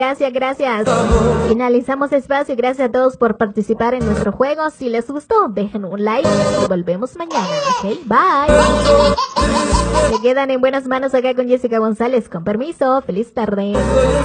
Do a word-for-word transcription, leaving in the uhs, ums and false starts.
Gracias, gracias. Finalizamos espacio. Gracias a todos por participar en nuestro juego. Si les gustó, dejen un like y volvemos mañana. Ok, bye. Se quedan en buenas manos acá con Jessica González. Con permiso. Feliz tarde.